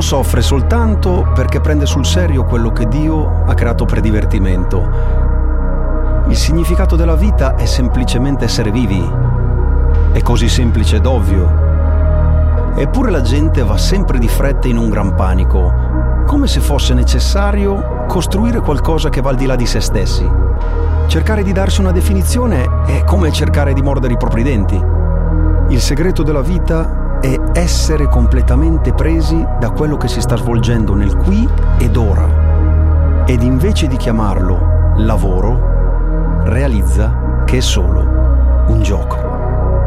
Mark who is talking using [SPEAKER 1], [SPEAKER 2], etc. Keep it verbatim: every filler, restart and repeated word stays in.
[SPEAKER 1] soffre soltanto perché prende sul serio quello che Dio ha creato per divertimento. Il significato della vita è semplicemente essere vivi. È così semplice ed ovvio. Eppure la gente va sempre di fretta in un gran panico, come se fosse necessario costruire qualcosa che va al di là di se stessi. Cercare di darsi una definizione è come cercare di mordere i propri denti. Il segreto della vita è essere completamente presi da quello che si sta svolgendo nel qui ed ora. Ed invece di chiamarlo lavoro, realizza che è solo un gioco.